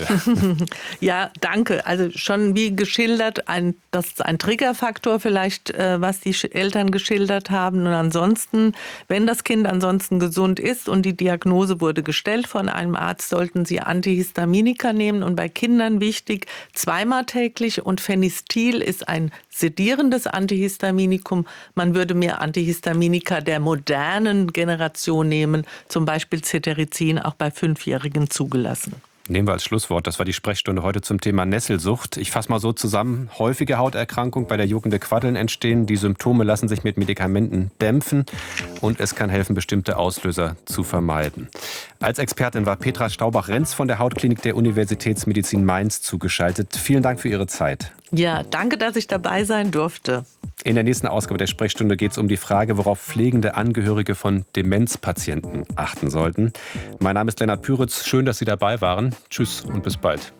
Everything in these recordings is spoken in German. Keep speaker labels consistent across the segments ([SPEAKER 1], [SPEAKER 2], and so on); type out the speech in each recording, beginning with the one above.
[SPEAKER 1] Ja, danke. Also schon wie geschildert, das ist ein Triggerfaktor vielleicht, was die Eltern geschildert haben. Und ansonsten, wenn das Kind ansonsten gesund ist und die Diagnose wurde gestellt von einem Arzt, sollten Sie Antihistaminika nehmen. Und bei Kindern wichtig, zweimal täglich. Und Phenistil ist ein sedierendes Antihistaminikum. Man würde mehr Antihistaminika der modernen Generation nehmen, zum Beispiel Cetirizin, auch bei 5-Jährigen zugelassen.
[SPEAKER 2] Nehmen wir als Schlusswort, das war die Sprechstunde heute zum Thema Nesselsucht. Ich fasse mal so zusammen, häufige Hauterkrankung, bei der juckende Quaddeln entstehen. Die Symptome lassen sich mit Medikamenten dämpfen und es kann helfen, bestimmte Auslöser zu vermeiden. Als Expertin war Petra Staubach-Renz von der Hautklinik der Universitätsmedizin Mainz zugeschaltet. Vielen Dank für Ihre Zeit.
[SPEAKER 1] Ja, danke, dass ich dabei sein durfte.
[SPEAKER 2] In der nächsten Ausgabe der Sprechstunde geht es um die Frage, worauf pflegende Angehörige von Demenzpatienten achten sollten. Mein Name ist Lennart Püritz. Schön, dass Sie dabei waren. Tschüss und bis bald.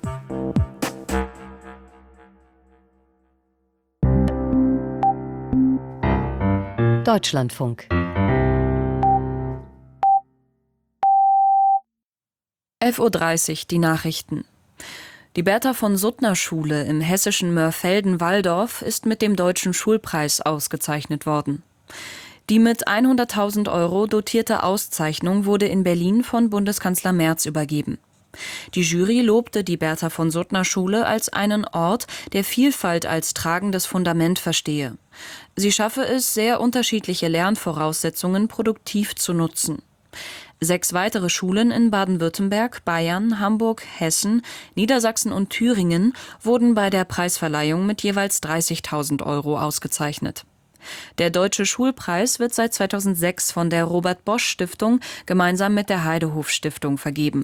[SPEAKER 3] Deutschlandfunk.
[SPEAKER 4] 11:30 Uhr, die Nachrichten. Die Bertha-von-Suttner-Schule im hessischen Mörfelden-Walldorf ist mit dem Deutschen Schulpreis ausgezeichnet worden. Die mit 100.000 € dotierte Auszeichnung wurde in Berlin von Bundeskanzler Merz übergeben. Die Jury lobte die Bertha-von-Suttner-Schule als einen Ort, der Vielfalt als tragendes Fundament verstehe. Sie schaffe es, sehr unterschiedliche Lernvoraussetzungen produktiv zu nutzen. 6 weitere Schulen in Baden-Württemberg, Bayern, Hamburg, Hessen, Niedersachsen und Thüringen wurden bei der Preisverleihung mit jeweils 30.000 € ausgezeichnet. Der Deutsche Schulpreis wird seit 2006 von der Robert-Bosch-Stiftung gemeinsam mit der Heidehof-Stiftung vergeben.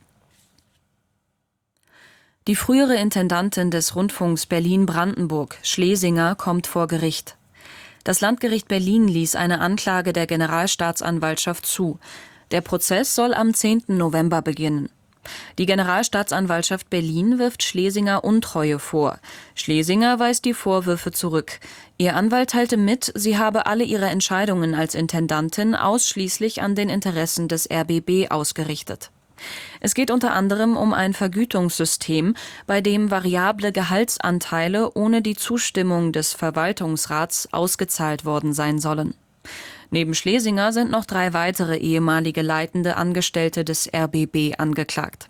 [SPEAKER 4] Die frühere Intendantin des Rundfunks Berlin-Brandenburg, Schlesinger, kommt vor Gericht. Das Landgericht Berlin ließ eine Anklage der Generalstaatsanwaltschaft zu. Der Prozess soll am 10. November beginnen. Die Generalstaatsanwaltschaft Berlin wirft Schlesinger Untreue vor. Schlesinger weist die Vorwürfe zurück. Ihr Anwalt teilte mit, sie habe alle ihre Entscheidungen als Intendantin ausschließlich an den Interessen des RBB ausgerichtet. Es geht unter anderem um ein Vergütungssystem, bei dem variable Gehaltsanteile ohne die Zustimmung des Verwaltungsrats ausgezahlt worden sein sollen. Neben Schlesinger sind noch 3 weitere ehemalige leitende Angestellte des RBB angeklagt.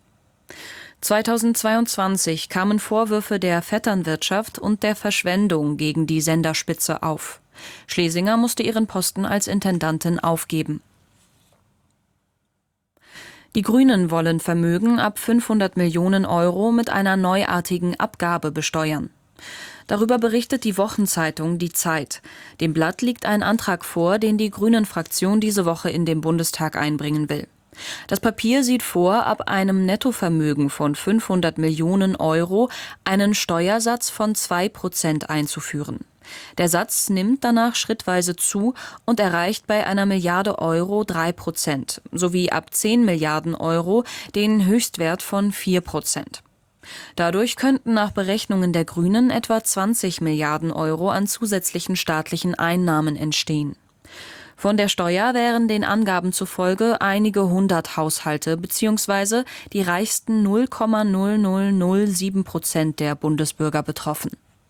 [SPEAKER 4] 2022 kamen Vorwürfe der Vetternwirtschaft und der Verschwendung gegen die Senderspitze auf. Schlesinger musste ihren Posten als Intendantin aufgeben. Die Grünen wollen Vermögen ab 500 Millionen € mit einer neuartigen Abgabe besteuern. Darüber berichtet die Wochenzeitung Die Zeit. Dem Blatt liegt ein Antrag vor, den die Grünen-Fraktion diese Woche in den Bundestag einbringen will. Das Papier sieht vor, ab einem Nettovermögen von 500 Millionen € einen Steuersatz von 2% einzuführen. Der Satz nimmt danach schrittweise zu und erreicht bei 1 Milliarde € 3%, sowie ab 10 Milliarden € den Höchstwert von 4%. Dadurch könnten nach Berechnungen der Grünen etwa 20 Milliarden € an zusätzlichen staatlichen Einnahmen entstehen. Von der Steuer wären den Angaben zufolge einige 100 Haushalte bzw. die reichsten 0,0007% der Bundesbürger betroffen.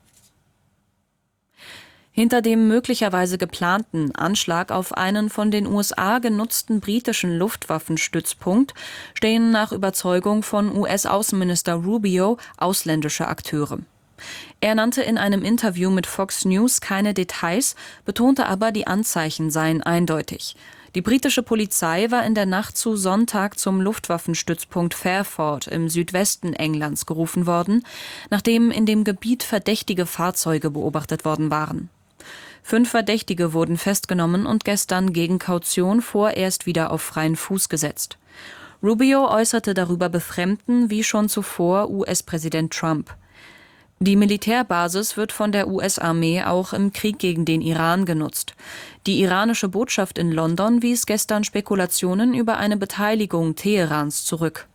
[SPEAKER 4] Hinter dem möglicherweise geplanten Anschlag auf einen von den USA genutzten britischen Luftwaffenstützpunkt stehen nach Überzeugung von US-Außenminister Rubio ausländische Akteure. Er nannte in einem Interview mit Fox News keine Details, betonte aber, die Anzeichen seien eindeutig. Die britische Polizei war in der Nacht zu Sonntag zum Luftwaffenstützpunkt Fairford im Südwesten Englands gerufen worden, nachdem in dem Gebiet verdächtige Fahrzeuge beobachtet worden waren. 5 Verdächtige wurden festgenommen und gestern gegen Kaution vorerst wieder auf freien Fuß gesetzt. Rubio äußerte darüber Befremden wie schon zuvor US-Präsident Trump. Die Militärbasis wird von der US-Armee auch im Krieg gegen den Iran genutzt. Die iranische Botschaft in London wies gestern Spekulationen über eine Beteiligung Teherans zurück.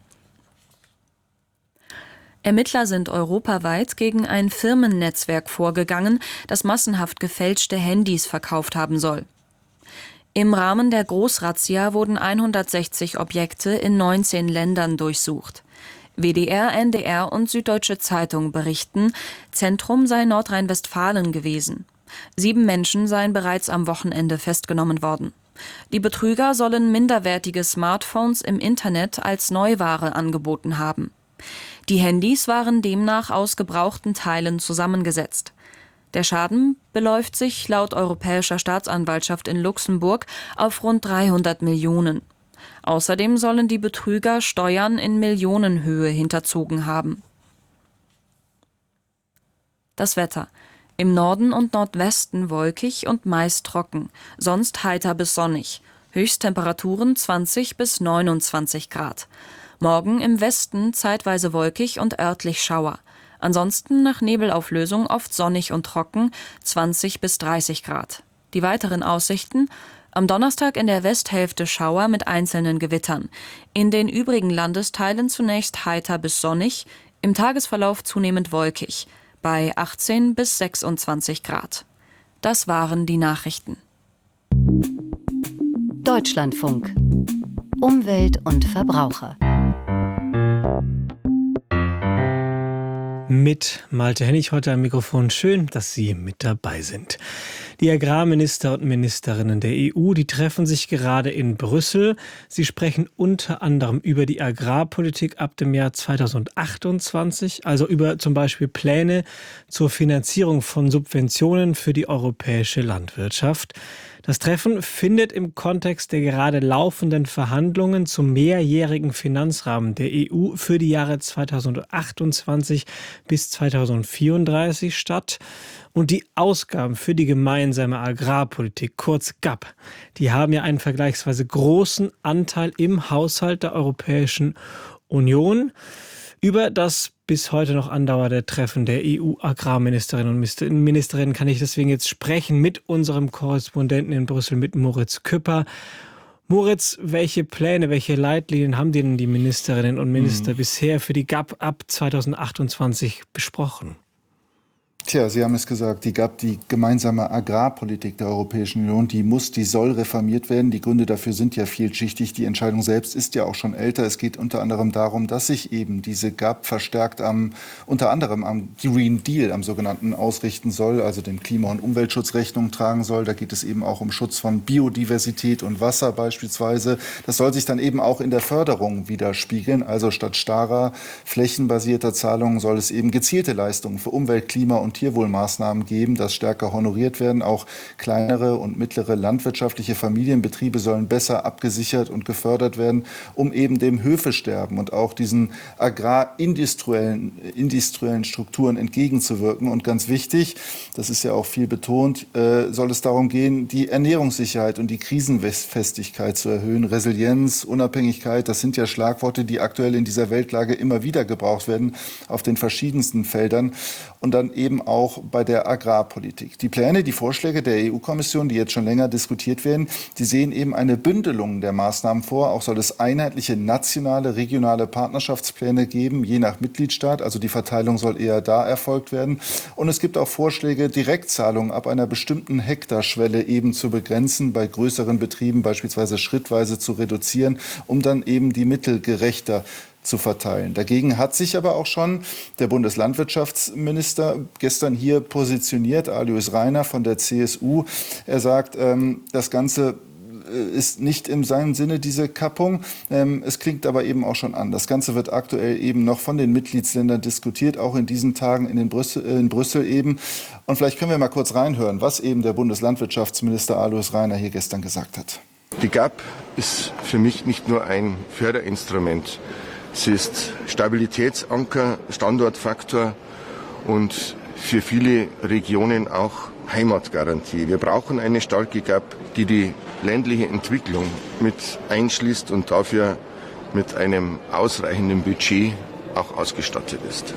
[SPEAKER 4] Ermittler sind europaweit gegen ein Firmennetzwerk vorgegangen, das massenhaft gefälschte Handys verkauft haben soll. Im Rahmen der Großrazzia wurden 160 Objekte in 19 Ländern durchsucht. WDR, NDR und Süddeutsche Zeitung berichten, Zentrum sei Nordrhein-Westfalen gewesen. 7 Menschen seien bereits am Wochenende festgenommen worden. Die Betrüger sollen minderwertige Smartphones im Internet als Neuware angeboten haben. Die Handys waren demnach aus gebrauchten Teilen zusammengesetzt. Der Schaden beläuft sich laut Europäischer Staatsanwaltschaft in Luxemburg auf rund 300 Millionen. Außerdem sollen die Betrüger Steuern in Millionenhöhe hinterzogen haben. Das Wetter. Im Norden und Nordwesten wolkig und meist trocken, sonst heiter bis sonnig. Höchsttemperaturen 20 bis 29 Grad. Morgen im Westen zeitweise wolkig und örtlich Schauer. Ansonsten nach Nebelauflösung oft sonnig und trocken, 20 bis 30 Grad. Die weiteren Aussichten: am Donnerstag in der Westhälfte Schauer mit einzelnen Gewittern. In den übrigen Landesteilen zunächst heiter bis sonnig, im Tagesverlauf zunehmend wolkig. Bei 18 bis 26 Grad. Das waren die Nachrichten.
[SPEAKER 3] Deutschlandfunk. Umwelt und Verbraucher.
[SPEAKER 5] Mit Malte Hennig heute am Mikrofon. Schön, dass Sie mit dabei sind. Die Agrarminister und Ministerinnen der EU, die treffen sich gerade in Brüssel. Sie sprechen unter anderem über die Agrarpolitik ab dem Jahr 2028, also über zum Beispiel Pläne zur Finanzierung von Subventionen für die europäische Landwirtschaft. Das Treffen findet im Kontext der gerade laufenden Verhandlungen zum mehrjährigen Finanzrahmen der EU für die Jahre 2028 bis 2034 statt. Und die Ausgaben für die gemeinsame Agrarpolitik, kurz GAP, die haben ja einen vergleichsweise großen Anteil im Haushalt der Europäischen Union. Über das bis heute noch andauernde Treffen der EU-Agrarministerinnen und Ministerinnen kann ich deswegen jetzt sprechen mit unserem Korrespondenten in Brüssel, mit Moritz Küpper. Moritz, welche Pläne, welche Leitlinien haben denn die Ministerinnen und Minister bisher für die GAP ab 2028 besprochen?
[SPEAKER 6] Tja, Sie haben es gesagt, die GAP, die gemeinsame Agrarpolitik der Europäischen Union, die soll reformiert werden. Die Gründe dafür sind ja vielschichtig. Die Entscheidung selbst ist ja auch schon älter. Es geht unter anderem darum, dass sich eben diese GAP verstärkt unter anderem am Green Deal, am sogenannten, ausrichten soll, also dem Klima- und Umweltschutz Rechnung tragen soll. Da geht es eben auch um Schutz von Biodiversität und Wasser beispielsweise. Das soll sich dann eben auch in der Förderung widerspiegeln. Also statt starrer, flächenbasierter Zahlungen soll es eben gezielte Leistungen für Umwelt, Klima und Tierwohlmaßnahmen geben, dass stärker honoriert werden. Auch kleinere und mittlere landwirtschaftliche Familienbetriebe sollen besser abgesichert und gefördert werden, um eben dem Höfesterben und auch diesen agrarindustriellen Strukturen entgegenzuwirken. Und ganz wichtig, das ist ja auch viel betont, soll es darum gehen, die Ernährungssicherheit und die Krisenfestigkeit zu erhöhen. Resilienz, Unabhängigkeit, das sind ja Schlagworte, die aktuell in dieser Weltlage immer wieder gebraucht werden, auf den verschiedensten Feldern. Und dann eben auch bei der Agrarpolitik. Die Pläne, die Vorschläge der EU-Kommission, die jetzt schon länger diskutiert werden, die sehen eben eine Bündelung der Maßnahmen vor. Auch soll es einheitliche nationale, regionale Partnerschaftspläne geben, je nach Mitgliedstaat. Also die Verteilung soll eher da erfolgt werden. Und es gibt auch Vorschläge, Direktzahlungen ab einer bestimmten Hektarschwelle eben zu begrenzen, bei größeren Betrieben beispielsweise schrittweise zu reduzieren, um dann eben die Mittel gerechter zu verteilen. Dagegen hat sich aber auch schon der Bundeslandwirtschaftsminister gestern hier positioniert, Alois Rainer von der CSU. Er sagt, das Ganze ist nicht in seinem Sinne diese Kappung. Es klingt aber eben auch schon an. Das Ganze wird aktuell eben noch von den Mitgliedsländern diskutiert, auch in diesen Tagen in Brüssel eben. Und vielleicht können wir mal kurz reinhören, was eben der Bundeslandwirtschaftsminister Alois Rainer hier gestern gesagt hat.
[SPEAKER 7] Die GAP ist für mich nicht nur ein Förderinstrument. Sie ist Stabilitätsanker, Standortfaktor und für viele Regionen auch Heimatgarantie. Wir brauchen eine starke GAP, die die ländliche Entwicklung mit einschließt und dafür mit einem ausreichenden Budget auch ausgestattet ist.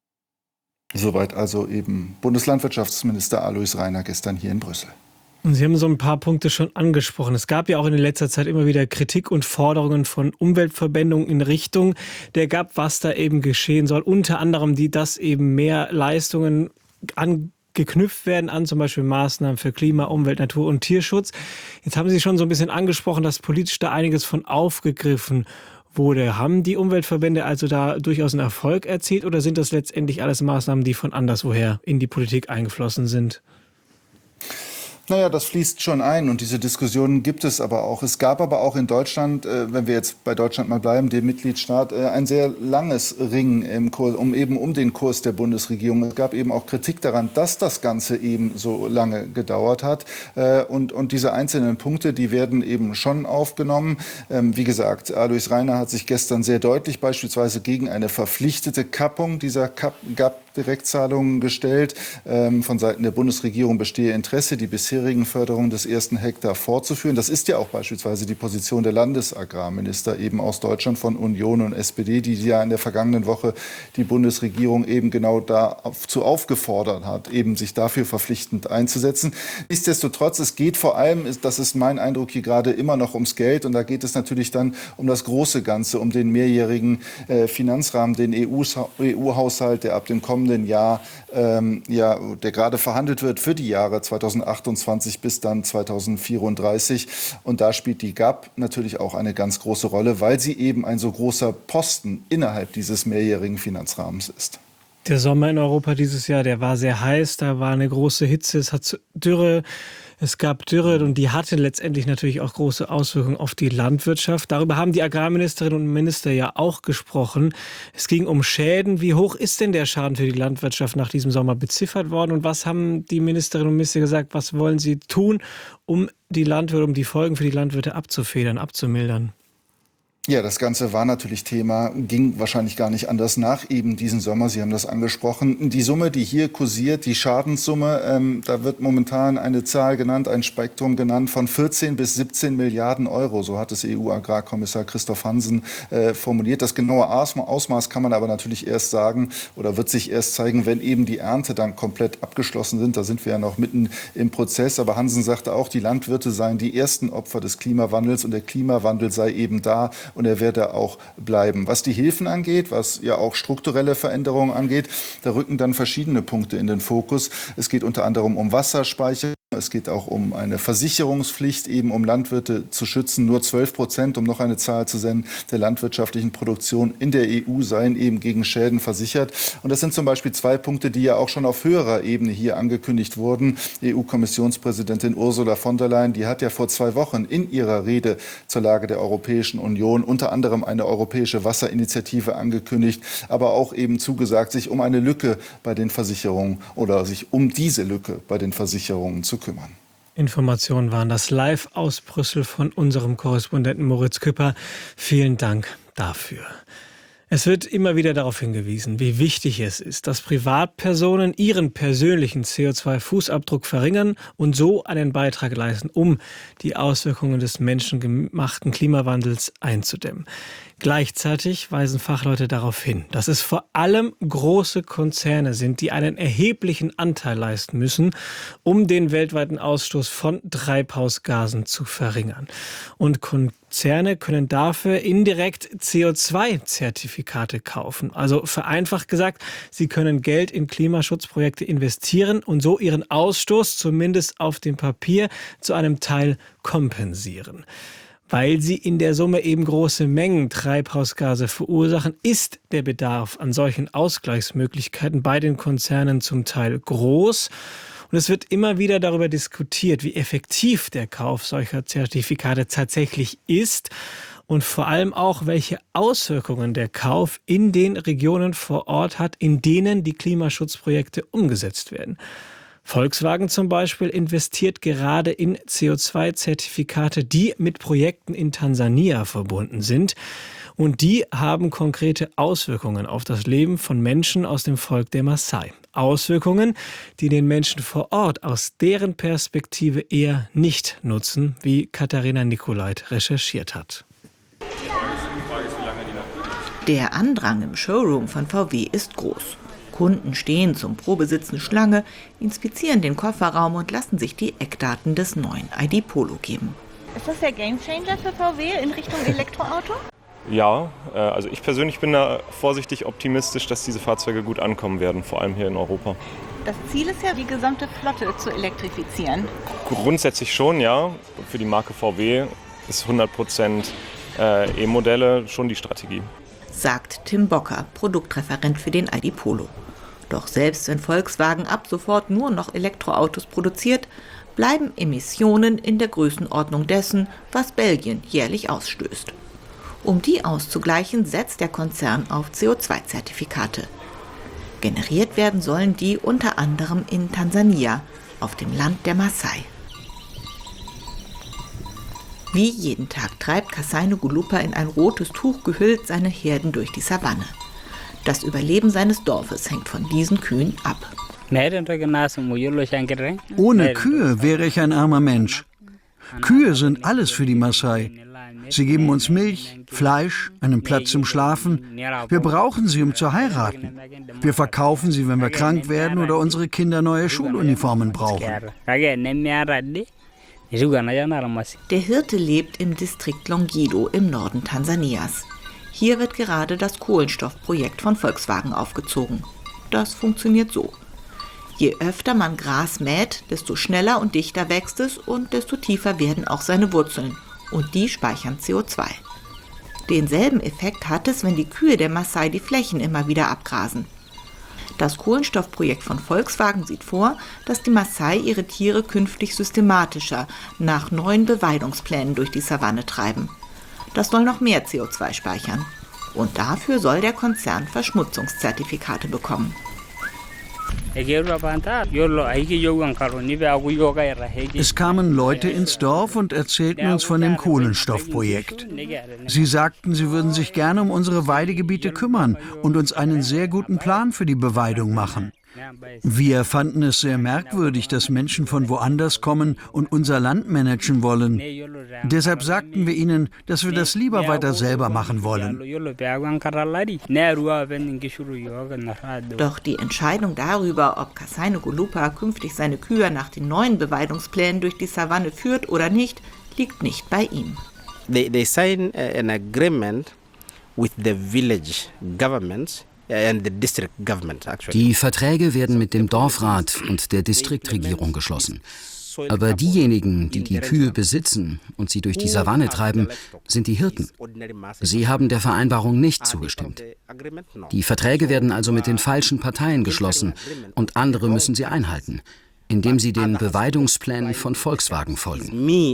[SPEAKER 6] Soweit also eben Bundeslandwirtschaftsminister Alois Rainer gestern hier in Brüssel.
[SPEAKER 5] Und Sie haben so ein paar Punkte schon angesprochen. Es gab ja auch in letzter Zeit immer wieder Kritik und Forderungen von Umweltverbänden in Richtung der GAP, was da eben geschehen soll. Unter anderem, dass eben mehr Leistungen geknüpft werden an zum Beispiel Maßnahmen für Klima, Umwelt, Natur und Tierschutz. Jetzt haben Sie schon so ein bisschen angesprochen, dass politisch da einiges von aufgegriffen wurde. Haben die Umweltverbände also da durchaus einen Erfolg erzielt oder sind das letztendlich alles Maßnahmen, die von anderswoher in die Politik eingeflossen sind?
[SPEAKER 6] Naja, das fließt schon ein und diese Diskussionen gibt es aber auch. Es gab aber auch in Deutschland, wenn wir jetzt bei Deutschland mal bleiben, dem Mitgliedstaat, ein sehr langes Ringen im Kurs, um den Kurs der Bundesregierung. Es gab eben auch Kritik daran, dass das Ganze eben so lange gedauert hat. Und diese einzelnen Punkte, die werden eben schon aufgenommen. Wie gesagt, Alois Rainer hat sich gestern sehr deutlich beispielsweise gegen eine verpflichtete Kappung dieser GAP-Direktzahlungen gestellt. Von Seiten der Bundesregierung bestehe Interesse, die bisherigen Förderung des ersten Hektar fortzuführen. Das ist ja auch beispielsweise die Position der Landesagrarminister eben aus Deutschland von Union und SPD, die ja in der vergangenen Woche die Bundesregierung eben genau dazu aufgefordert hat, eben sich dafür verpflichtend einzusetzen. Nichtsdestotrotz, es geht vor allem, das ist mein Eindruck hier gerade, immer noch ums Geld und da geht es natürlich dann um das große Ganze, um den mehrjährigen Finanzrahmen, den EU-Haushalt, der ab dem kommenden Jahr, der gerade verhandelt wird für die Jahre 2028 bis dann 2034. Und da spielt die GAP natürlich auch eine ganz große Rolle, weil sie eben ein so großer Posten innerhalb dieses mehrjährigen Finanzrahmens ist.
[SPEAKER 5] Der Sommer in Europa dieses Jahr, der war sehr heiß, da war eine große Hitze, es gab Dürre und die hatte letztendlich natürlich auch große Auswirkungen auf die Landwirtschaft. Darüber haben die Agrarministerinnen und Minister ja auch gesprochen. Es ging um Schäden. Wie hoch ist denn der Schaden für die Landwirtschaft nach diesem Sommer beziffert worden? Und was haben die Ministerinnen und Minister gesagt, was wollen sie tun, um die Folgen für die Landwirte abzufedern, abzumildern?
[SPEAKER 6] Ja, das Ganze war natürlich Thema, ging wahrscheinlich gar nicht anders nach eben diesen Sommer. Sie haben das angesprochen. Die Summe, die hier kursiert, die Schadenssumme, da wird momentan eine Zahl genannt, ein Spektrum genannt von 14 bis 17 Milliarden Euro. So hat es EU-Agrarkommissar Christoph Hansen formuliert. Das genaue Ausmaß kann man aber natürlich erst sagen oder wird sich erst zeigen, wenn eben die Ernte dann komplett abgeschlossen sind. Da sind wir ja noch mitten im Prozess. Aber Hansen sagte auch, die Landwirte seien die ersten Opfer des Klimawandels und der Klimawandel sei eben da. Und er werde auch bleiben. Was die Hilfen angeht, was ja auch strukturelle Veränderungen angeht, da rücken dann verschiedene Punkte in den Fokus. Es geht unter anderem um Wasserspeicher. Es geht auch um eine Versicherungspflicht, eben um Landwirte zu schützen. Nur 12%, um noch eine Zahl zu nennen, der landwirtschaftlichen Produktion in der EU seien eben gegen Schäden versichert. Und das sind zum Beispiel 2 Punkte, die ja auch schon auf höherer Ebene hier angekündigt wurden. EU-Kommissionspräsidentin Ursula von der Leyen, die hat ja vor 2 Wochen in ihrer Rede zur Lage der Europäischen Union unter anderem eine europäische Wasserinitiative angekündigt, aber auch eben zugesagt, sich um eine Lücke bei den Versicherungen oder sich um diese Lücke bei den Versicherungen zu kümmern.
[SPEAKER 5] Informationen waren das live aus Brüssel von unserem Korrespondenten Moritz Küpper. Vielen Dank dafür. Es wird immer wieder darauf hingewiesen, wie wichtig es ist, dass Privatpersonen ihren persönlichen CO2-Fußabdruck verringern und so einen Beitrag leisten, um die Auswirkungen des menschengemachten Klimawandels einzudämmen. Gleichzeitig weisen Fachleute darauf hin, dass es vor allem große Konzerne sind, die einen erheblichen Anteil leisten müssen, um den weltweiten Ausstoß von Treibhausgasen zu verringern. Und Konzerne können dafür indirekt CO2-Zertifikate kaufen. Also vereinfacht gesagt, sie können Geld in Klimaschutzprojekte investieren und so ihren Ausstoß zumindest auf dem Papier zu einem Teil kompensieren. Weil sie in der Summe eben große Mengen Treibhausgase verursachen, ist der Bedarf an solchen Ausgleichsmöglichkeiten bei den Konzernen zum Teil groß. Und es wird immer wieder darüber diskutiert, wie effektiv der Kauf solcher Zertifikate tatsächlich ist und vor allem auch, welche Auswirkungen der Kauf in den Regionen vor Ort hat, in denen die Klimaschutzprojekte umgesetzt werden. Volkswagen zum Beispiel investiert gerade in CO2-Zertifikate, die mit Projekten in Tansania verbunden sind. Und die haben konkrete Auswirkungen auf das Leben von Menschen aus dem Volk der Maasai. Auswirkungen, die den Menschen vor Ort aus deren Perspektive eher nicht nutzen, wie Katharina Nicolait recherchiert hat.
[SPEAKER 8] Der Andrang im Showroom von VW ist groß. Kunden stehen zum Probesitzen Schlange, inspizieren den Kofferraum und lassen sich die Eckdaten des neuen ID Polo geben.
[SPEAKER 9] Ist das der Gamechanger für VW in Richtung Elektroauto?
[SPEAKER 10] Ja, also ich persönlich bin da vorsichtig optimistisch, dass diese Fahrzeuge gut ankommen werden, vor allem hier in Europa.
[SPEAKER 9] Das Ziel ist ja, die gesamte Flotte zu elektrifizieren.
[SPEAKER 10] Grundsätzlich schon, ja. Für die Marke VW ist 100% E-Modelle schon die Strategie.
[SPEAKER 8] Sagt Tim Bocker, Produktreferent für den ID Polo. Doch selbst wenn Volkswagen ab sofort nur noch Elektroautos produziert, bleiben Emissionen in der Größenordnung dessen, was Belgien jährlich ausstößt. Um die auszugleichen, setzt der Konzern auf CO2-Zertifikate. Generiert werden sollen die unter anderem in Tansania, auf dem Land der Maasai. Wie jeden Tag treibt Kasai Ngulupa in ein rotes Tuch gehüllt seine Herden durch die Savanne. Das Überleben seines Dorfes hängt von diesen Kühen ab.
[SPEAKER 11] Ohne Kühe wäre ich ein armer Mensch. Kühe sind alles für die Maasai. Sie geben uns Milch, Fleisch, einen Platz zum Schlafen. Wir brauchen sie, um zu heiraten. Wir verkaufen sie, wenn wir krank werden oder unsere Kinder neue Schuluniformen brauchen.
[SPEAKER 8] Der Hirte lebt im Distrikt Longido im Norden Tansanias. Hier wird gerade das Kohlenstoffprojekt von Volkswagen aufgezogen. Das funktioniert so. Je öfter man Gras mäht, desto schneller und dichter wächst es und desto tiefer werden auch seine Wurzeln. Und die speichern CO2. Denselben Effekt hat es, wenn die Kühe der Maasai die Flächen immer wieder abgrasen. Das Kohlenstoffprojekt von Volkswagen sieht vor, dass die Maasai ihre Tiere künftig systematischer nach neuen Beweidungsplänen durch die Savanne treiben. Das soll noch mehr CO2 speichern. Und dafür soll der Konzern Verschmutzungszertifikate bekommen.
[SPEAKER 11] Es kamen Leute ins Dorf und erzählten uns von dem Kohlenstoffprojekt. Sie sagten, sie würden sich gerne um unsere Weidegebiete kümmern und uns einen sehr guten Plan für die Beweidung machen. Wir fanden es sehr merkwürdig, dass Menschen von woanders kommen und unser Land managen wollen. Deshalb sagten wir ihnen, dass wir das lieber weiter selber machen wollen.
[SPEAKER 8] Doch die Entscheidung darüber, ob Kasai Ngulupa künftig seine Kühe nach den neuen Beweidungsplänen durch die Savanne führt oder nicht, liegt nicht bei ihm.
[SPEAKER 12] They sign an agreement with the village governments.
[SPEAKER 13] Die Verträge werden mit dem Dorfrat und der Distriktregierung geschlossen. Aber diejenigen, die die Kühe besitzen und sie durch die Savanne treiben, sind die Hirten. Sie haben der Vereinbarung nicht zugestimmt. Die Verträge werden also mit den falschen Parteien geschlossen und andere müssen sie einhalten, indem sie den Beweidungsplänen von Volkswagen folgen.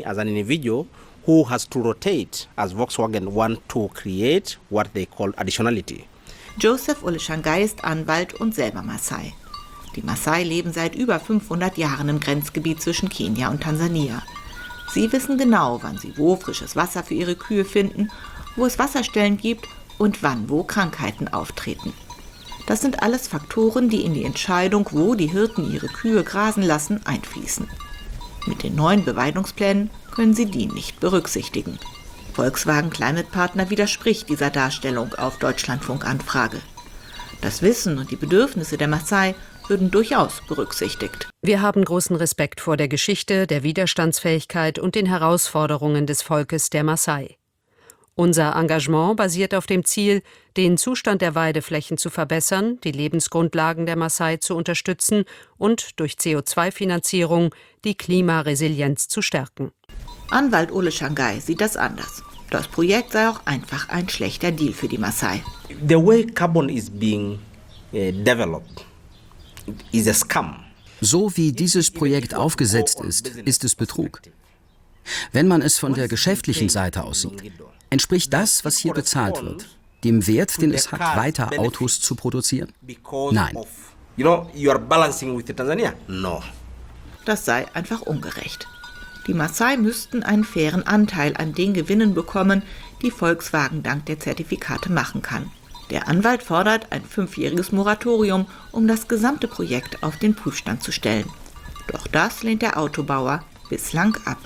[SPEAKER 12] Who has to rotate as Volkswagen want to create what they call additionality.
[SPEAKER 8] Joseph Oleshangai ist Anwalt und selber Maasai. Die Maasai leben seit über 500 Jahren im Grenzgebiet zwischen Kenia und Tansania. Sie wissen genau, wann sie wo frisches Wasser für ihre Kühe finden, wo es Wasserstellen gibt und wann wo Krankheiten auftreten. Das sind alles Faktoren, die in die Entscheidung, wo die Hirten ihre Kühe grasen lassen, einfließen. Mit den neuen Beweidungsplänen können sie die nicht berücksichtigen. Volkswagen Climate Partner widerspricht dieser Darstellung auf Deutschlandfunk-Anfrage. Das Wissen und die Bedürfnisse der Maasai würden durchaus berücksichtigt.
[SPEAKER 14] Wir haben großen Respekt vor der Geschichte, der Widerstandsfähigkeit und den Herausforderungen des Volkes der Maasai. Unser Engagement basiert auf dem Ziel, den Zustand der Weideflächen zu verbessern, die Lebensgrundlagen der Maasai zu unterstützen und durch CO2-Finanzierung die Klimaresilienz zu stärken.
[SPEAKER 8] Anwalt Oleshangai sieht das anders. Das Projekt sei auch einfach ein schlechter Deal für die Maasai.
[SPEAKER 12] The way carbon is being developed is a scam.
[SPEAKER 13] So wie dieses Projekt aufgesetzt ist, ist es Betrug. Wenn man es von der geschäftlichen Seite aus sieht, entspricht das, was hier bezahlt wird, dem Wert, den es hat, weiter Autos zu produzieren? Nein.
[SPEAKER 12] You are balancing with Tanzania? No.
[SPEAKER 8] Das sei einfach ungerecht. Die Maasai müssten einen fairen Anteil an den Gewinnen bekommen, die Volkswagen dank der Zertifikate machen kann. Der Anwalt fordert ein 5-jähriges Moratorium, um das gesamte Projekt auf den Prüfstand zu stellen. Doch das lehnt der Autobauer bislang ab.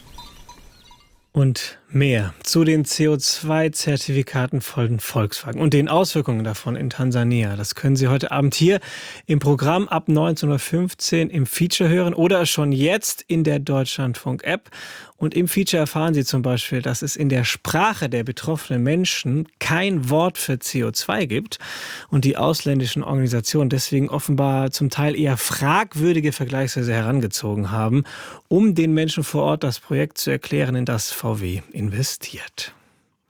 [SPEAKER 5] Und mehr zu den CO2-Zertifikaten von Volkswagen und den Auswirkungen davon in Tansania. Das können Sie heute Abend hier im Programm ab 19.15 Uhr im Feature hören oder schon jetzt in der Deutschlandfunk-App. Und im Feature erfahren Sie zum Beispiel, dass es in der Sprache der betroffenen Menschen kein Wort für CO2 gibt und die ausländischen Organisationen deswegen offenbar zum Teil eher fragwürdige Vergleichsweise herangezogen haben, um den Menschen vor Ort das Projekt zu erklären, in das VW investiert.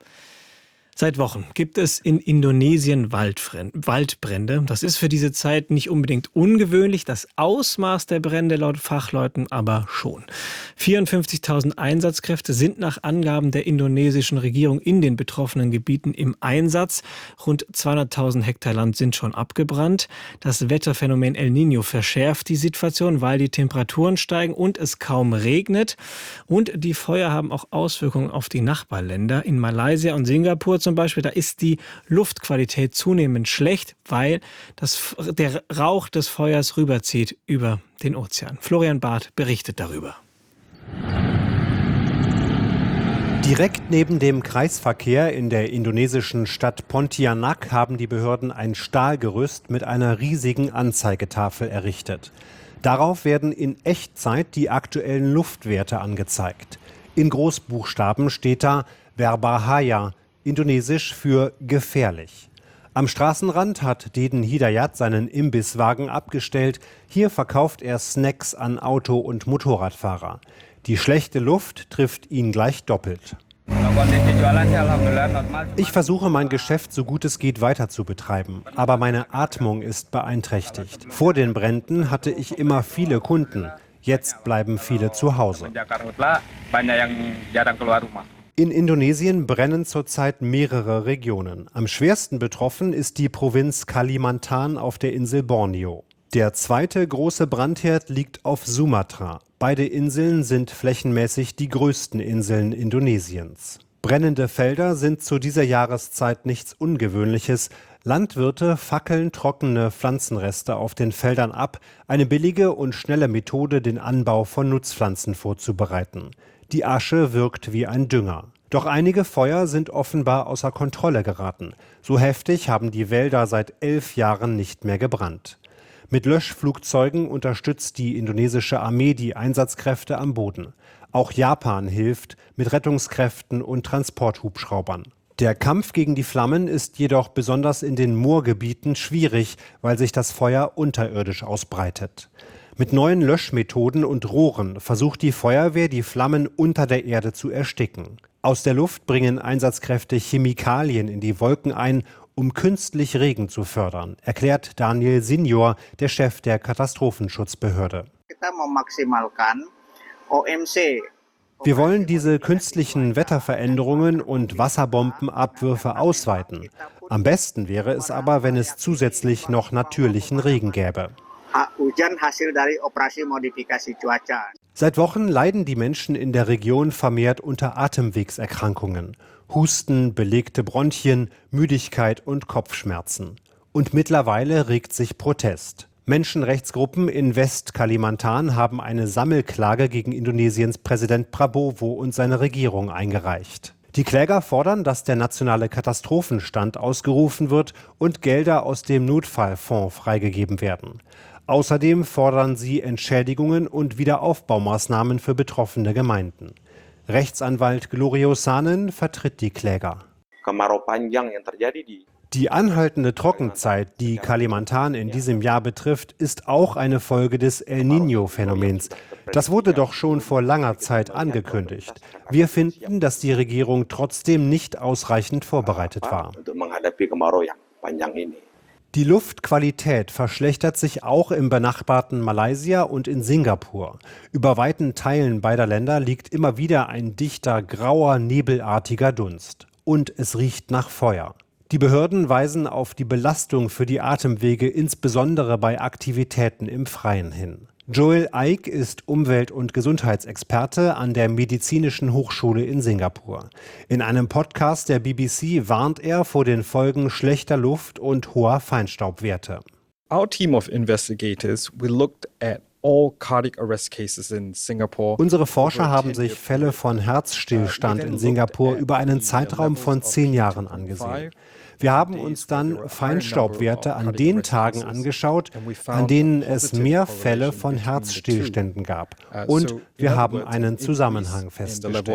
[SPEAKER 5] Seit Wochen gibt es in Indonesien Waldbrände. Das ist für diese Zeit nicht unbedingt ungewöhnlich, das Ausmaß der Brände laut Fachleuten aber schon. 54.000 Einsatzkräfte sind nach Angaben der indonesischen Regierung in den betroffenen Gebieten im Einsatz. Rund 200.000 Hektar Land sind schon abgebrannt. Das Wetterphänomen El Niño verschärft die Situation, weil die Temperaturen steigen und es kaum regnet. Und die Feuer haben auch Auswirkungen auf die Nachbarländer. In Malaysia und Singapur zum Beispiel, da ist die Luftqualität zunehmend schlecht, weil der Rauch des Feuers rüberzieht über den Ozean. Florian Barth berichtet darüber.
[SPEAKER 15] Direkt neben dem Kreisverkehr in der indonesischen Stadt Pontianak haben die Behörden ein Stahlgerüst mit einer riesigen Anzeigetafel errichtet. Darauf werden in Echtzeit die aktuellen Luftwerte angezeigt. In Großbuchstaben steht da Berbahaya, indonesisch für gefährlich. Am Straßenrand hat Deden Hidayat seinen Imbisswagen abgestellt. Hier verkauft er Snacks an Auto- und Motorradfahrer. Die schlechte Luft trifft ihn gleich doppelt. Ich versuche, mein Geschäft so gut es geht weiter zu betreiben, aber meine Atmung ist beeinträchtigt. Vor den Bränden hatte ich immer viele Kunden. Jetzt bleiben viele zu Hause. In Indonesien brennen zurzeit mehrere Regionen. Am schwersten betroffen ist die Provinz Kalimantan auf der Insel Borneo. Der zweite große Brandherd liegt auf Sumatra. Beide Inseln sind flächenmäßig die größten Inseln Indonesiens. Brennende Felder sind zu dieser Jahreszeit nichts Ungewöhnliches. Landwirte fackeln trockene Pflanzenreste auf den Feldern ab, eine billige und schnelle Methode, den Anbau von Nutzpflanzen vorzubereiten. Die Asche wirkt wie ein Dünger. Doch einige Feuer sind offenbar außer Kontrolle geraten. So heftig haben die Wälder seit 11 Jahren nicht mehr gebrannt. Mit Löschflugzeugen unterstützt die indonesische Armee die Einsatzkräfte am Boden. Auch Japan hilft mit Rettungskräften und Transporthubschraubern. Der Kampf gegen die Flammen ist jedoch besonders in den Moorgebieten schwierig, weil sich das Feuer unterirdisch ausbreitet. Mit neuen Löschmethoden und Rohren versucht die Feuerwehr, die Flammen unter der Erde zu ersticken. Aus der Luft bringen Einsatzkräfte Chemikalien in die Wolken ein, um künstlich Regen zu fördern, erklärt Daniel Senior, der Chef der Katastrophenschutzbehörde. Wir wollen diese künstlichen Wetterveränderungen und Wasserbombenabwürfe ausweiten. Am besten wäre es aber, wenn es zusätzlich noch natürlichen Regen gäbe. Seit Wochen leiden die Menschen in der Region vermehrt unter Atemwegserkrankungen. Husten, belegte Bronchien, Müdigkeit und Kopfschmerzen. Und mittlerweile regt sich Protest. Menschenrechtsgruppen in West-Kalimantan haben eine Sammelklage gegen Indonesiens Präsident Prabowo und seine Regierung eingereicht. Die Kläger fordern, dass der nationale Katastrophenstand ausgerufen wird und Gelder aus dem Notfallfonds freigegeben werden. Außerdem fordern sie Entschädigungen und Wiederaufbaumaßnahmen für betroffene Gemeinden. Rechtsanwalt Glorio Sanen vertritt die Kläger. Die anhaltende Trockenzeit, die Kalimantan in diesem Jahr betrifft, ist auch eine Folge des El Niño-Phänomens. Das wurde doch schon vor langer Zeit angekündigt. Wir finden, dass die Regierung trotzdem nicht ausreichend vorbereitet war. Die Luftqualität verschlechtert sich auch im benachbarten Malaysia und in Singapur. Über weiten Teilen beider Länder liegt immer wieder ein dichter, grauer, nebelartiger Dunst. Und es riecht nach Feuer. Die Behörden weisen auf die Belastung für die Atemwege, insbesondere bei Aktivitäten im Freien hin. Joel Eik ist Umwelt- und Gesundheitsexperte an der Medizinischen Hochschule in Singapur. In einem Podcast der BBC warnt er vor den Folgen schlechter Luft und hoher Feinstaubwerte.
[SPEAKER 16] Our team of investigators, we looked at all cardiac arrest cases in Singapore.
[SPEAKER 15] Unsere Forscher haben sich Fälle von Herzstillstand in Singapur über einen Zeitraum von 10 Jahren angesehen. Wir haben uns dann Feinstaubwerte an den Tagen angeschaut, an denen es mehr Fälle von Herzstillständen gab. Und wir haben einen Zusammenhang festgestellt.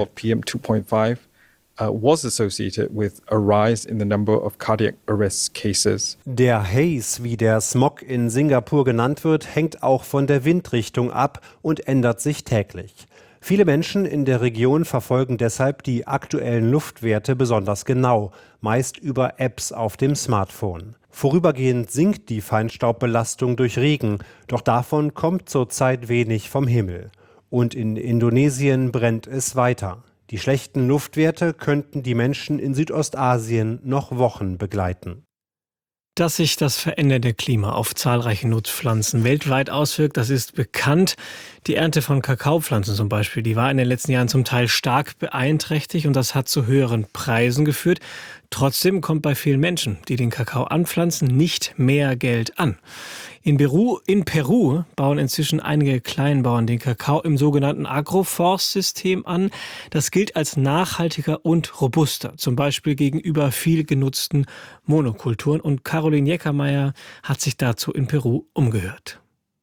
[SPEAKER 16] Was associated with a rise in the number of cardiac arrest cases.
[SPEAKER 15] Der Haze, wie der Smog in Singapur genannt wird, hängt auch von der Windrichtung ab und ändert sich täglich. Viele Menschen in der Region verfolgen deshalb die aktuellen Luftwerte besonders genau, meist über Apps auf dem Smartphone. Vorübergehend sinkt die Feinstaubbelastung durch Regen, doch davon kommt zurzeit wenig vom Himmel. Und in Indonesien brennt es weiter. Die schlechten Luftwerte könnten die Menschen in Südostasien noch Wochen begleiten.
[SPEAKER 5] Dass sich das veränderte Klima auf zahlreiche Nutzpflanzen weltweit auswirkt, das ist bekannt. Die Ernte von Kakaopflanzen zum Beispiel, die war in den letzten Jahren zum Teil stark beeinträchtigt und das hat zu höheren Preisen geführt. Trotzdem kommt bei vielen Menschen, die den Kakao anpflanzen, nicht mehr Geld an. In Peru bauen inzwischen einige Kleinbauern den Kakao im sogenannten Agroforstsystem an. Das gilt als nachhaltiger und robuster, zum Beispiel gegenüber viel genutzten Monokulturen. Und Caroline Jeckermeier hat sich dazu in Peru umgehört.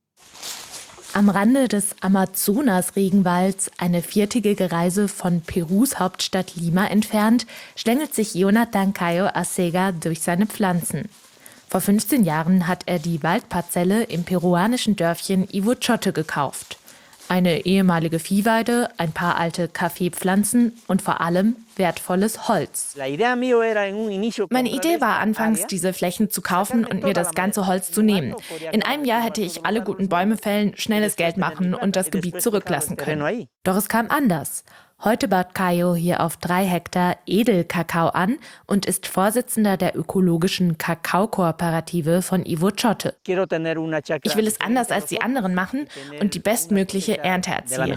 [SPEAKER 17] Am Rande des Amazonas-Regenwalds, eine 4-tägige Reise von Perus Hauptstadt Lima entfernt, schlängelt sich Jonathan Cayo Arcega durch seine Pflanzen. Vor 15 Jahren hat er die Waldparzelle im peruanischen Dörfchen Ivóchote gekauft. Eine ehemalige Viehweide, ein paar alte Kaffeepflanzen und vor allem wertvolles Holz. Meine Idee war anfangs, diese Flächen zu kaufen und mir das ganze Holz zu nehmen. In einem Jahr hätte ich alle guten Bäume fällen, schnelles Geld machen und das Gebiet zurücklassen können. Doch es kam anders. Heute baut Cayo hier auf 3 Hektar Edelkakao an und ist Vorsitzender der ökologischen Kakaokooperative von Ivóchote. Ich will es anders als die anderen machen und die bestmögliche Ernte erzielen.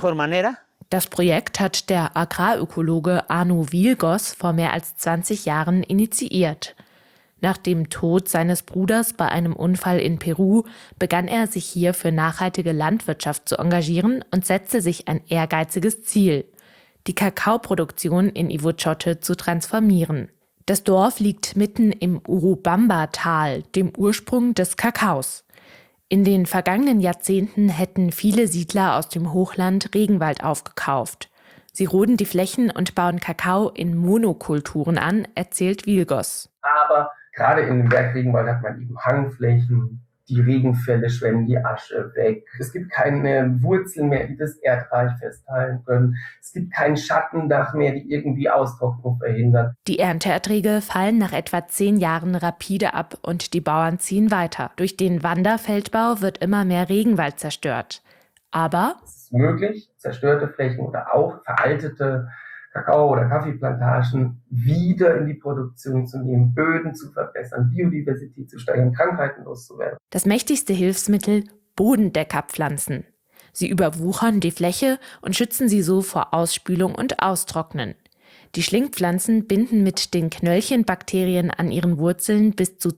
[SPEAKER 17] Das Projekt hat der Agrarökologe Anu Vilgos vor mehr als 20 Jahren initiiert. Nach dem Tod seines Bruders bei einem Unfall in Peru begann er, sich hier für nachhaltige Landwirtschaft zu engagieren und setzte sich ein ehrgeiziges Ziel: die Kakaoproduktion in Ivóchote zu transformieren. Das Dorf liegt mitten im Urubamba-Tal, dem Ursprung des Kakaos. In den vergangenen Jahrzehnten hätten viele Siedler aus dem Hochland Regenwald aufgekauft. Sie roden die Flächen und bauen Kakao in Monokulturen an, erzählt Vilgos.
[SPEAKER 18] Aber gerade in dem Bergregenwald hat man eben Hangflächen, die Regenfälle schwemmen die Asche weg. Es gibt keine Wurzeln mehr, die das Erdreich festhalten können. Es gibt kein Schattendach mehr, die irgendwie Austrocknung verhindern.
[SPEAKER 17] Die Ernteerträge fallen nach etwa 10 Jahren rapide ab und die Bauern ziehen weiter. Durch den Wanderfeldbau wird immer mehr Regenwald zerstört. Aber
[SPEAKER 18] es ist möglich, zerstörte Flächen oder auch veraltete Kakao- oder Kaffeeplantagen wieder in die Produktion zu nehmen, Böden zu verbessern, Biodiversität zu steigern, Krankheiten loszuwerden.
[SPEAKER 17] Das mächtigste Hilfsmittel: Bodendeckerpflanzen. Sie überwuchern die Fläche und schützen sie so vor Ausspülung und Austrocknen. Die Schlingpflanzen binden mit den Knöllchenbakterien an ihren Wurzeln bis zu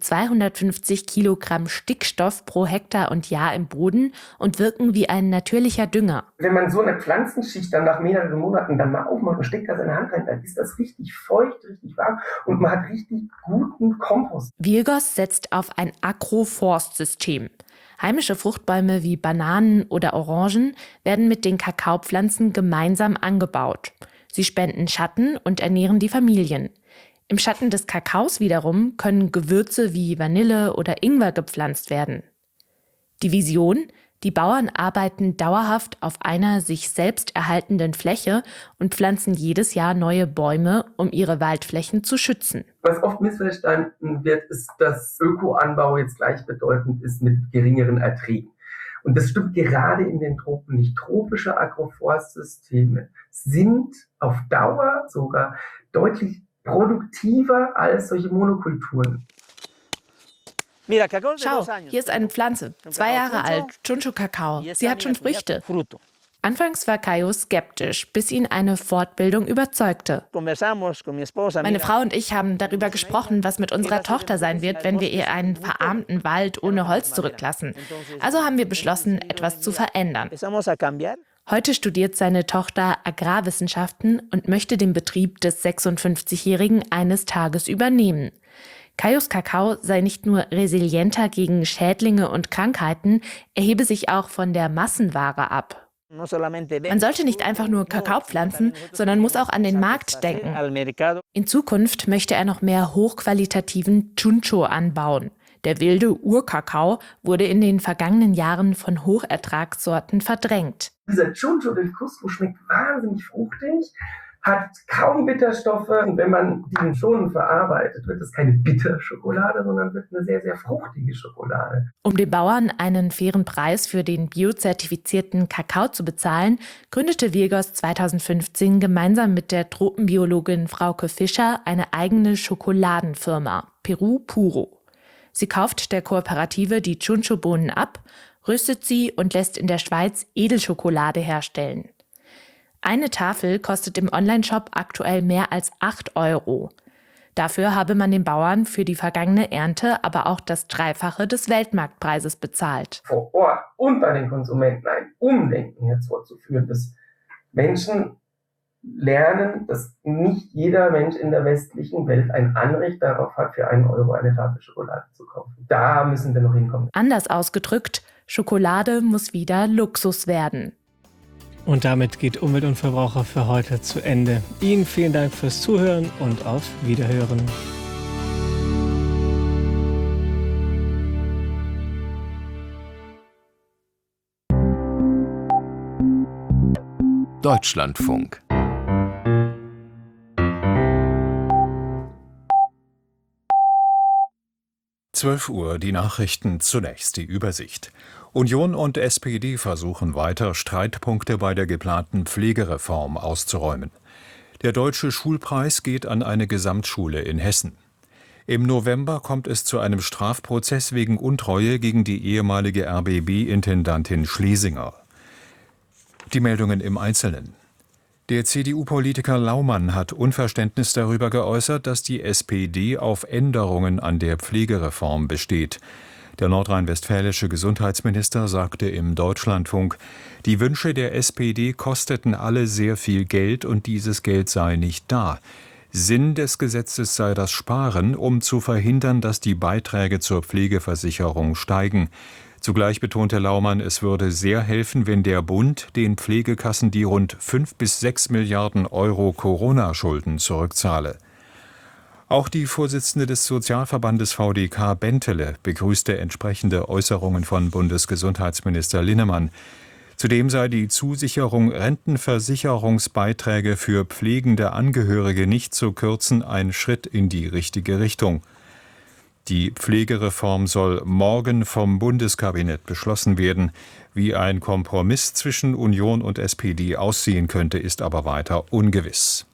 [SPEAKER 17] 250 Kilogramm Stickstoff pro Hektar und Jahr im Boden und wirken wie ein natürlicher Dünger.
[SPEAKER 18] Wenn man so eine Pflanzenschicht dann nach mehreren Monaten dann mal aufmacht und steckt da seine Hand rein, dann ist das richtig feucht, richtig warm und man hat richtig guten Kompost.
[SPEAKER 17] Vilgos setzt auf ein Agroforstsystem. Heimische Fruchtbäume wie Bananen oder Orangen werden mit den Kakaopflanzen gemeinsam angebaut. Sie spenden Schatten und ernähren die Familien. Im Schatten des Kakaos wiederum können Gewürze wie Vanille oder Ingwer gepflanzt werden. Die Vision: die Bauern arbeiten dauerhaft auf einer sich selbst erhaltenden Fläche und pflanzen jedes Jahr neue Bäume, um ihre Waldflächen zu schützen.
[SPEAKER 18] Was oft missverstanden wird, ist, dass Ökoanbau jetzt gleichbedeutend ist mit geringeren Erträgen. Und das stimmt gerade in den Tropen nicht. Tropische Agroforstsysteme sind auf Dauer sogar deutlich produktiver als solche Monokulturen.
[SPEAKER 17] Schau, hier ist eine Pflanze, 2 Jahre alt, Chunchu-Kakao. Sie hat schon Früchte. Anfangs war Cayo skeptisch, bis ihn eine Fortbildung überzeugte. Meine Frau und ich haben darüber gesprochen, was mit unserer Tochter sein wird, wenn wir ihr einen verarmten Wald ohne Holz zurücklassen. Also haben wir beschlossen, etwas zu verändern. Heute studiert seine Tochter Agrarwissenschaften und möchte den Betrieb des 56-Jährigen eines Tages übernehmen. Cayos Kakao sei nicht nur resilienter gegen Schädlinge und Krankheiten, er hebe sich auch von der Massenware ab. Man sollte nicht einfach nur Kakao pflanzen, sondern muss auch an den Markt denken. In Zukunft möchte er noch mehr hochqualitativen Chuncho anbauen. Der wilde Urkakao wurde in den vergangenen Jahren von Hochertragssorten verdrängt.
[SPEAKER 18] Dieser Chuncho del Cusco schmeckt wahnsinnig fruchtig, hat kaum Bitterstoffe. Und wenn man diesen schon verarbeitet, wird es keine Bitterschokolade, sondern wird eine sehr, sehr fruchtige Schokolade.
[SPEAKER 17] Um den Bauern einen fairen Preis für den biozertifizierten Kakao zu bezahlen, gründete Virgos 2015 gemeinsam mit der Tropenbiologin Frauke Fischer eine eigene Schokoladenfirma, Peru Puro. Sie kauft der Kooperative die Chuncho-Bohnen ab, röstet sie und lässt in der Schweiz Edelschokolade herstellen. Eine Tafel kostet im Onlineshop aktuell mehr als 8 €. Dafür habe man den Bauern für die vergangene Ernte aber auch das Dreifache des Weltmarktpreises bezahlt.
[SPEAKER 18] Vor Ort und bei den Konsumenten ein Umdenken hervorzuführen, dass Menschen lernen, dass nicht jeder Mensch in der westlichen Welt ein Anrecht darauf hat, für 1 € eine Tafel Schokolade zu kaufen. Da müssen wir noch hinkommen.
[SPEAKER 17] Anders ausgedrückt, Schokolade muss wieder Luxus werden.
[SPEAKER 5] Und damit geht Umwelt und Verbraucher für heute zu Ende. Ihnen vielen Dank fürs Zuhören und auf Wiederhören.
[SPEAKER 19] Deutschlandfunk. Uhr, die Nachrichten, zunächst die Übersicht. Union und SPD versuchen weiter, Streitpunkte bei der geplanten Pflegereform auszuräumen. Der Deutsche Schulpreis geht an eine Gesamtschule in Hessen. Im November kommt es zu einem Strafprozess wegen Untreue gegen die ehemalige RBB-Intendantin Schlesinger. Die Meldungen im Einzelnen. Der CDU-Politiker Laumann hat Unverständnis darüber geäußert, dass die SPD auf Änderungen an der Pflegereform besteht. Der nordrhein-westfälische Gesundheitsminister sagte im Deutschlandfunk, die Wünsche der SPD kosteten alle sehr viel Geld und dieses Geld sei nicht da. Sinn des Gesetzes sei das Sparen, um zu verhindern, dass die Beiträge zur Pflegeversicherung steigen. Zugleich betonte Laumann, es würde sehr helfen, wenn der Bund den Pflegekassen die rund 5 bis 6 Milliarden € Corona-Schulden zurückzahle. Auch die Vorsitzende des Sozialverbandes VDK Bentele begrüßte entsprechende Äußerungen von Bundesgesundheitsminister Linnemann. Zudem sei die Zusicherung, Rentenversicherungsbeiträge für pflegende Angehörige nicht zu kürzen, ein Schritt in die richtige Richtung. Die Pflegereform soll morgen vom Bundeskabinett beschlossen werden. Wie ein Kompromiss zwischen Union und SPD aussehen könnte, ist aber weiter ungewiss.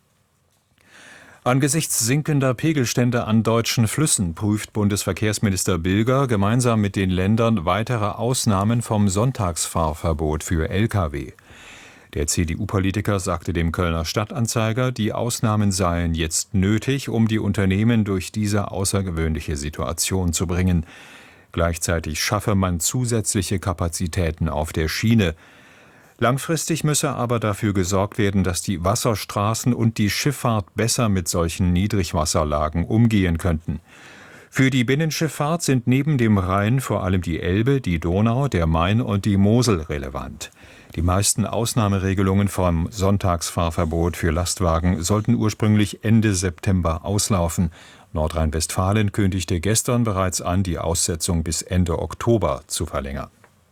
[SPEAKER 19] Angesichts sinkender Pegelstände an deutschen Flüssen prüft Bundesverkehrsminister Bilger gemeinsam mit den Ländern weitere Ausnahmen vom Sonntagsfahrverbot für Lkw. Der CDU-Politiker sagte dem Kölner Stadtanzeiger, die Ausnahmen seien jetzt nötig, um die Unternehmen durch diese außergewöhnliche Situation zu bringen. Gleichzeitig schaffe man zusätzliche Kapazitäten auf der Schiene. Langfristig müsse aber dafür gesorgt werden, dass die Wasserstraßen und die Schifffahrt besser mit solchen Niedrigwasserlagen umgehen könnten. Für die Binnenschifffahrt sind neben dem Rhein vor allem die Elbe, die Donau, der Main und die Mosel relevant. Die meisten Ausnahmeregelungen vom Sonntagsfahrverbot für Lastwagen sollten ursprünglich Ende September auslaufen. Nordrhein-Westfalen kündigte gestern bereits an, die Aussetzung bis Ende Oktober zu verlängern.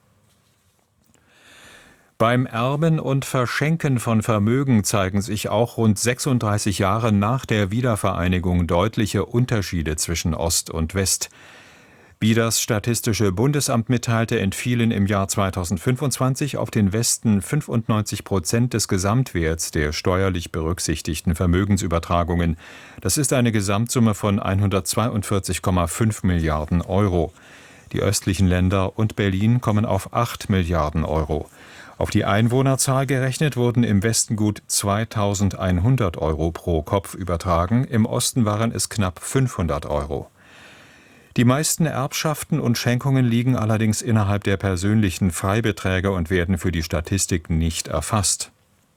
[SPEAKER 19] Beim Erben und Verschenken von Vermögen zeigen sich auch rund 36 Jahre nach der Wiedervereinigung deutliche Unterschiede zwischen Ost und West. Wie das Statistische Bundesamt mitteilte, entfielen im Jahr 2025 auf den Westen 95% des Gesamtwerts der steuerlich berücksichtigten Vermögensübertragungen. Das ist eine Gesamtsumme von 142,5 Milliarden €. Die östlichen Länder und Berlin kommen auf 8 Milliarden €. Auf die Einwohnerzahl gerechnet wurden im Westen gut 2.100 € pro Kopf übertragen, im Osten waren es knapp 500 €. Die meisten Erbschaften und Schenkungen liegen allerdings innerhalb der persönlichen Freibeträge und werden für die Statistik nicht erfasst.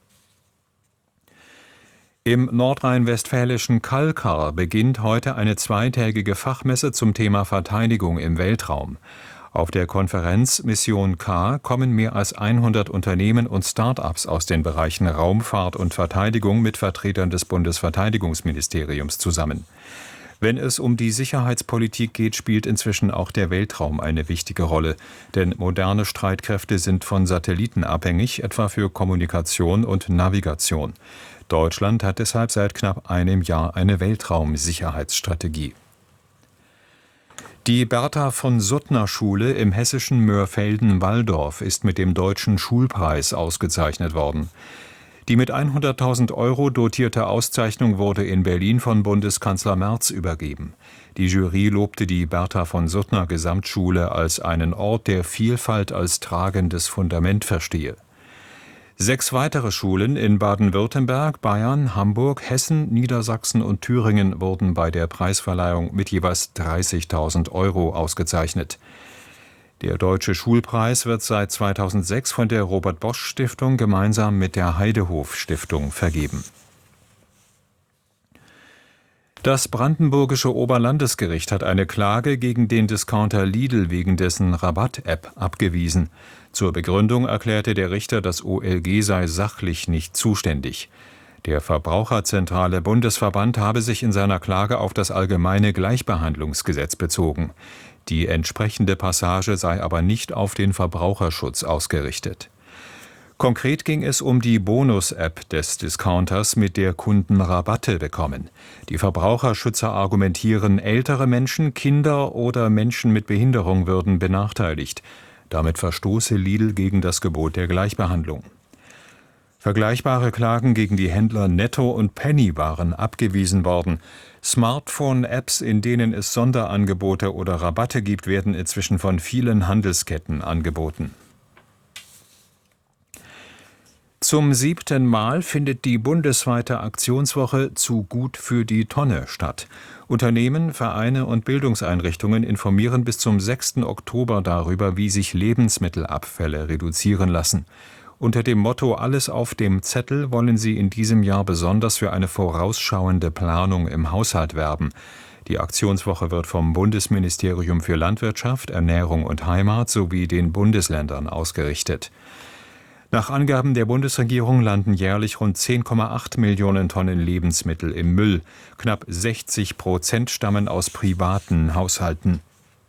[SPEAKER 19] Im nordrhein-westfälischen Kalkar beginnt heute eine zweitägige Fachmesse zum Thema Verteidigung im Weltraum. Auf der Konferenz Mission K kommen mehr als 100 Unternehmen und Start-ups aus den Bereichen Raumfahrt und Verteidigung mit Vertretern des Bundesverteidigungsministeriums zusammen. Wenn es um die Sicherheitspolitik geht, spielt inzwischen auch der Weltraum eine wichtige Rolle. Denn moderne Streitkräfte sind von Satelliten abhängig, etwa für Kommunikation und Navigation. Deutschland hat deshalb seit knapp einem Jahr eine Weltraumsicherheitsstrategie. Die Bertha-von-Suttner-Schule im hessischen Mörfelden-Walldorf ist mit dem Deutschen Schulpreis ausgezeichnet worden. Die mit 100.000 € dotierte Auszeichnung wurde in Berlin von Bundeskanzler Merz übergeben. Die Jury lobte die Bertha-von-Suttner-Gesamtschule als einen Ort, der Vielfalt als tragendes Fundament verstehe. 6 weitere Schulen in Baden-Württemberg, Bayern, Hamburg, Hessen, Niedersachsen und Thüringen wurden bei der Preisverleihung mit jeweils 30.000 € ausgezeichnet. Der Deutsche Schulpreis wird seit 2006 von der Robert-Bosch-Stiftung gemeinsam mit der Heidehof-Stiftung vergeben. Das brandenburgische Oberlandesgericht hat eine Klage gegen den Discounter Lidl wegen dessen Rabatt-App abgewiesen. Zur Begründung erklärte der Richter, das OLG sei sachlich nicht zuständig. Der Verbraucherzentrale Bundesverband habe sich in seiner Klage auf das allgemeine Gleichbehandlungsgesetz bezogen. Die entsprechende Passage sei aber nicht auf den Verbraucherschutz ausgerichtet. Konkret ging es um die Bonus-App des Discounters, mit der Kunden Rabatte bekommen. Die Verbraucherschützer argumentieren, ältere Menschen, Kinder oder Menschen mit Behinderung würden benachteiligt. Damit verstoße Lidl gegen das Gebot der Gleichbehandlung. Vergleichbare Klagen gegen die Händler Netto und Penny waren abgewiesen worden. Smartphone-Apps, in denen es Sonderangebote oder Rabatte gibt, werden inzwischen von vielen Handelsketten angeboten. Zum 7. Mal findet die bundesweite Aktionswoche Zu gut für die Tonne statt. Unternehmen, Vereine und Bildungseinrichtungen informieren bis zum 6. Oktober darüber, wie sich Lebensmittelabfälle reduzieren lassen. Unter dem Motto »Alles auf dem Zettel« wollen sie in diesem Jahr besonders für eine vorausschauende Planung im Haushalt werben. Die Aktionswoche wird vom Bundesministerium für Landwirtschaft, Ernährung und Heimat sowie den Bundesländern ausgerichtet. Nach Angaben der Bundesregierung landen jährlich rund 10,8 Millionen Tonnen Lebensmittel im Müll. Knapp 60% stammen aus privaten Haushalten.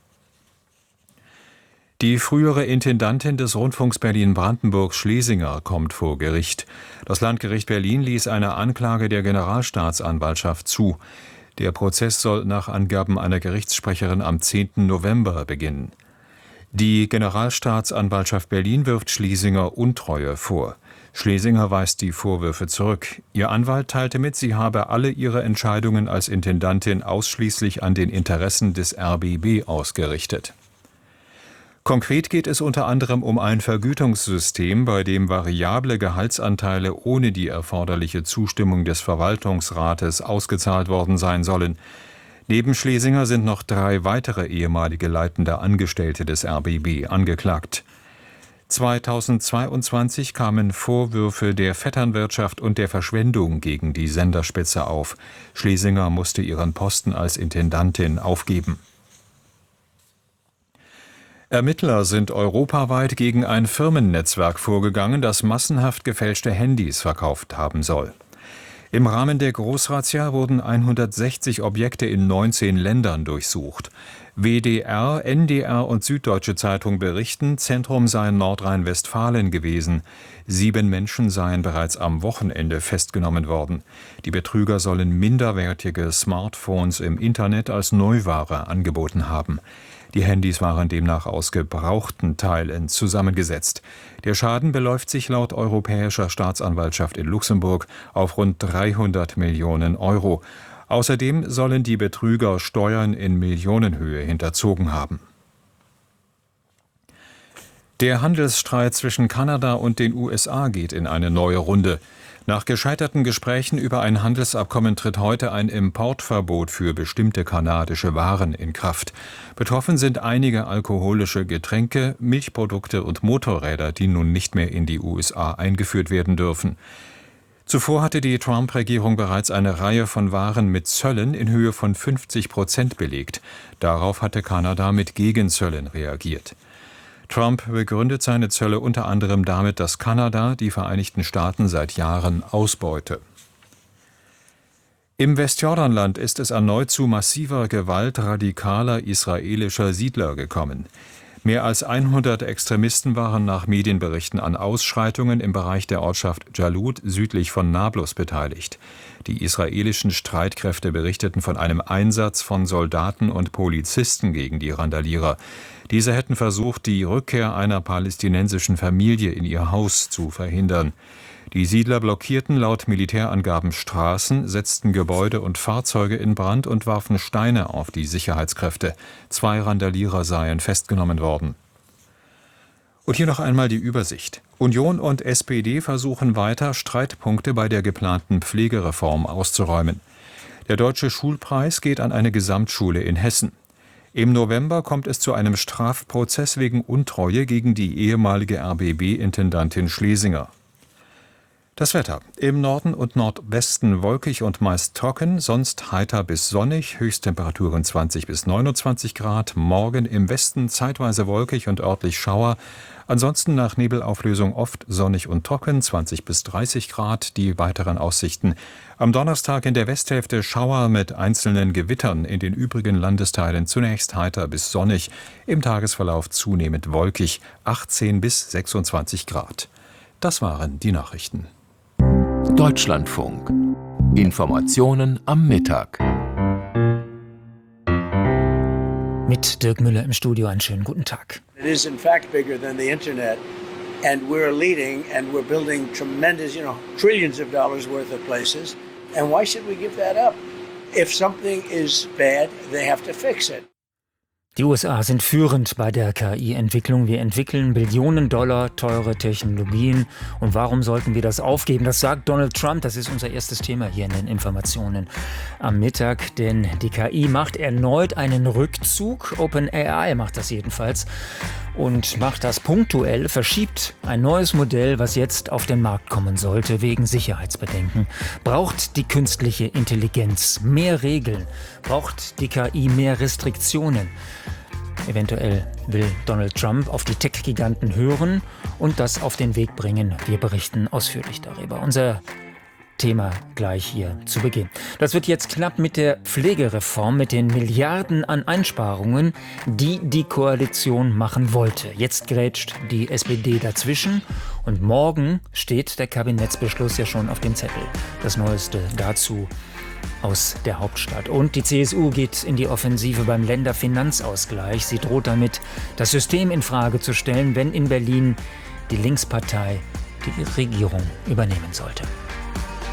[SPEAKER 19] Die frühere Intendantin des Rundfunks Berlin-Brandenburg Schlesinger kommt vor Gericht. Das Landgericht Berlin ließ eine Anklage der Generalstaatsanwaltschaft zu. Der Prozess soll nach Angaben einer Gerichtssprecherin am 10. November beginnen. Die Generalstaatsanwaltschaft Berlin wirft Schlesinger Untreue vor. Schlesinger weist die Vorwürfe zurück. Ihr Anwalt teilte mit, sie habe alle ihre Entscheidungen als Intendantin ausschließlich an den Interessen des RBB ausgerichtet. Konkret geht es unter anderem um ein Vergütungssystem, bei dem variable Gehaltsanteile ohne die erforderliche Zustimmung des Verwaltungsrates ausgezahlt worden sein sollen. Neben Schlesinger sind noch 3 weitere ehemalige leitende Angestellte des RBB angeklagt. 2022 kamen Vorwürfe der Vetternwirtschaft und der Verschwendung gegen die Senderspitze auf. Schlesinger musste ihren Posten als Intendantin aufgeben. Ermittler sind europaweit gegen ein Firmennetzwerk vorgegangen, das massenhaft gefälschte Handys verkauft haben soll. Im Rahmen der Großrazzia wurden 160 Objekte in 19 Ländern durchsucht. WDR, NDR und Süddeutsche Zeitung berichten, Zentrum sei Nordrhein-Westfalen gewesen. 7 Menschen seien bereits am Wochenende festgenommen worden. Die Betrüger sollen minderwertige Smartphones im Internet als Neuware angeboten haben. Die Handys waren demnach aus gebrauchten Teilen zusammengesetzt. Der Schaden beläuft sich laut Europäischer Staatsanwaltschaft in Luxemburg auf rund 300 Millionen Euro. Außerdem sollen die Betrüger Steuern in Millionenhöhe hinterzogen haben. Der Handelsstreit zwischen Kanada und den USA geht in eine neue Runde. Nach gescheiterten Gesprächen über ein Handelsabkommen tritt heute ein Importverbot für bestimmte kanadische Waren in Kraft. Betroffen sind einige alkoholische Getränke, Milchprodukte und Motorräder, die nun nicht mehr in die USA eingeführt werden dürfen. Zuvor hatte die Trump-Regierung bereits eine Reihe von Waren mit Zöllen in Höhe von 50% belegt. Darauf hatte Kanada mit Gegenzöllen reagiert. Trump begründet seine Zölle unter anderem damit, dass Kanada die Vereinigten Staaten seit Jahren ausbeute. Im Westjordanland ist es erneut zu massiver Gewalt radikaler israelischer Siedler gekommen. Mehr als 100 Extremisten waren nach Medienberichten an Ausschreitungen im Bereich der Ortschaft Jalud südlich von Nablus beteiligt. Die israelischen Streitkräfte berichteten von einem Einsatz von Soldaten und Polizisten gegen die Randalierer. Diese hätten versucht, die Rückkehr einer palästinensischen Familie in ihr Haus zu verhindern. Die Siedler blockierten laut Militärangaben Straßen, setzten Gebäude und Fahrzeuge in Brand und warfen Steine auf die Sicherheitskräfte. 2 Randalierer seien festgenommen worden. Und hier noch einmal die Übersicht. Union und SPD versuchen weiter, Streitpunkte bei der geplanten Pflegereform auszuräumen. Der Deutsche Schulpreis geht an eine Gesamtschule in Hessen. Im November kommt es zu einem Strafprozess wegen Untreue gegen die ehemalige RBB-Intendantin Schlesinger. Das Wetter. Im Norden und Nordwesten wolkig und meist trocken, sonst heiter bis sonnig, Höchsttemperaturen 20 bis 29 Grad. Morgen im Westen zeitweise wolkig und örtlich Schauer. Ansonsten nach Nebelauflösung oft sonnig und trocken, 20 bis 30 Grad. Die weiteren Aussichten. Am Donnerstag in der Westhälfte Schauer mit einzelnen Gewittern, in den übrigen Landesteilen zunächst heiter bis sonnig. Im Tagesverlauf zunehmend wolkig, 18 bis 26 Grad. Das waren die Nachrichten.
[SPEAKER 20] Deutschlandfunk. Informationen am Mittag.
[SPEAKER 21] Mit Dirk Müller im Studio einen schönen guten Tag.
[SPEAKER 22] It is in fact bigger than the internet and we're leading and we're building tremendous, trillions of dollars worth of places. And why should we give that up? If something is bad, they have to fix it.
[SPEAKER 21] Die USA sind führend bei der KI-Entwicklung. Wir entwickeln Billionen Dollar teure Technologien. Und warum sollten wir das aufgeben? Das sagt Donald Trump. Das ist unser erstes Thema hier in den Informationen am Mittag. Denn die KI macht erneut einen Rückzug. OpenAI macht das jedenfalls. Und macht das punktuell, verschiebt ein neues Modell, was jetzt auf den Markt kommen sollte, wegen Sicherheitsbedenken. Braucht die künstliche Intelligenz mehr Regeln? Braucht die KI mehr Restriktionen? Eventuell will Donald Trump auf die Tech-Giganten hören und das auf den Weg bringen. Wir berichten ausführlich darüber. Unser Thema gleich hier zu Beginn. Das wird jetzt knapp mit der Pflegereform, mit den Milliarden an Einsparungen, die die Koalition machen wollte. Jetzt grätscht die SPD dazwischen und morgen steht der Kabinettsbeschluss ja schon auf dem Zettel. Das Neueste dazu aus der Hauptstadt. Und die CSU geht in die Offensive beim Länderfinanzausgleich. Sie droht damit, das System in Frage zu stellen, wenn in Berlin die Linkspartei die Regierung übernehmen sollte.